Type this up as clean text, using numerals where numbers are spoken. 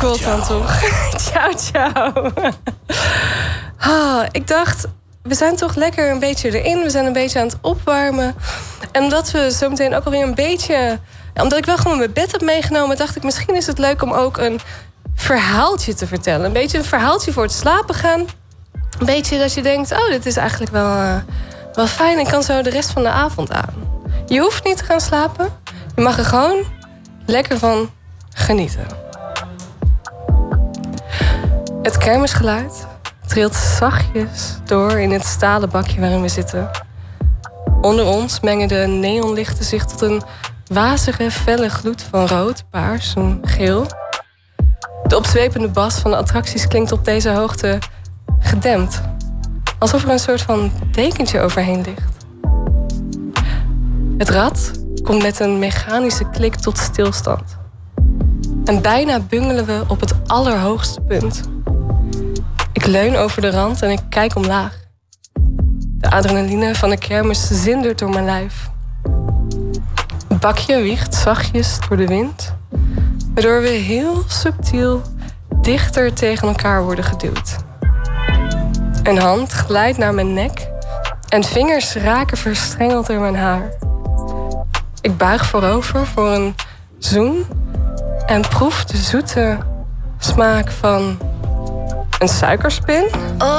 klopt dan toch. Ciao, ciao. Ik dacht, we zijn toch lekker een beetje erin. We zijn een beetje aan het opwarmen. En omdat we zometeen ook alweer een beetje... Omdat ik wel gewoon mijn bed heb meegenomen... dacht ik, misschien is het leuk om ook een verhaaltje te vertellen. Een beetje een verhaaltje voor het slapen gaan. Een beetje dat je denkt, dit is eigenlijk wel fijn. Ik kan zo de rest van de avond aan. Je hoeft niet te gaan slapen. Je mag er gewoon lekker van genieten. Het kermisgeluid trilt zachtjes door in het stalen bakje waarin we zitten. Onder ons mengen de neonlichten zich tot een wazige, felle gloed van rood, paars en geel. De opzwepende bas van de attracties klinkt op deze hoogte gedempt. Alsof er een soort van dekentje overheen ligt. Het rad komt met een mechanische klik tot stilstand. En bijna bungelen we op het allerhoogste punt. Ik leun over de rand en ik kijk omlaag. De adrenaline van de kermis zindert door mijn lijf. Het bakje wiegt zachtjes door de wind, waardoor we heel subtiel dichter tegen elkaar worden geduwd. Een hand glijdt naar mijn nek en vingers raken verstrengeld in mijn haar. Ik buig voorover voor een zoen en proef de zoete smaak van een suikerspin.